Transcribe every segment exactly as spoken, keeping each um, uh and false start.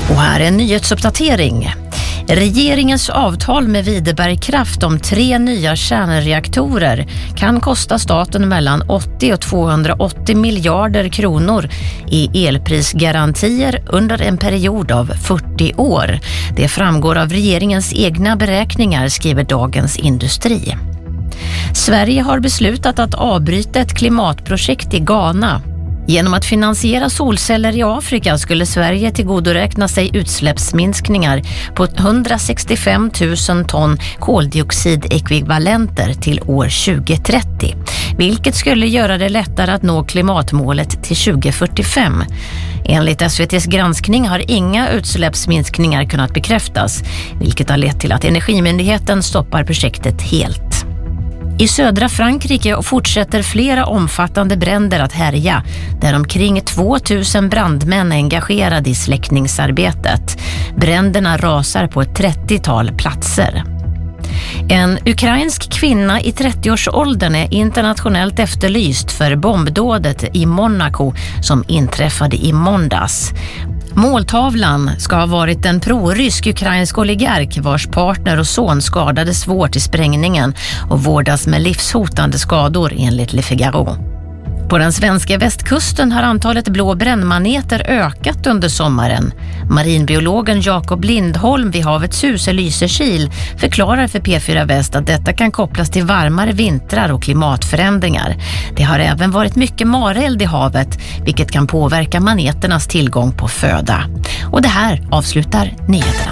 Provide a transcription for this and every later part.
Och här är en nyhetsuppdatering. Regeringens avtal med Videberg-Kraft om tre nya kärnreaktorer kan kosta staten mellan åttio och tvåhundraåttio miljarder kronor i elprisgarantier under en period av fyrtio år. Det framgår av regeringens egna beräkningar, skriver Dagens Industri. Sverige har beslutat att avbryta ett klimatprojekt i Ghana. Genom att finansiera solceller i Afrika skulle Sverige tillgodoräkna sig utsläppsminskningar på hundrasextiofem tusen ton koldioxidekvivalenter till år tjugo trettio, vilket skulle göra det lättare att nå klimatmålet till tjugo fyrtiofem. Enligt S V T:s granskning har inga utsläppsminskningar kunnat bekräftas, vilket har lett till att Energimyndigheten stoppar projektet helt. I södra Frankrike fortsätter flera omfattande bränder att härja, där omkring tvåtusen brandmän är engagerade i släckningsarbetet. Bränderna rasar på ett trettiotal platser. En ukrainsk kvinna i trettioårsåldern är internationellt efterlyst för bombdådet i Monaco som inträffade i måndags. Måltavlan ska ha varit en pro-rysk ukrainsk oligark vars partner och son skadades svårt i sprängningen och vårdas med livshotande skador enligt Le Figaro. På den svenska västkusten har antalet blå brännmaneter ökat under sommaren. Marinbiologen Jakob Lindholm vid Havets hus i Lysekil förklarar för P fyra Väst att detta kan kopplas till varmare vintrar och klimatförändringar. Det har även varit mycket mareld i havet, vilket kan påverka maneternas tillgång på föda. Och det här avslutar nyheterna.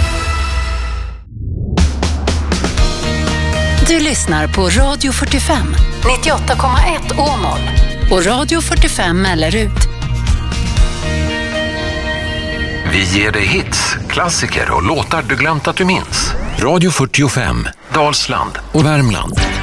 Du lyssnar på Radio fyrtiofem, nittioåtta komma ett Åmål och Radio fyrtiofem Mellerud. Vi ger dig hits, klassiker och låtar du glömt att du minns. Radio fyrtiofem, Dalsland och Värmland.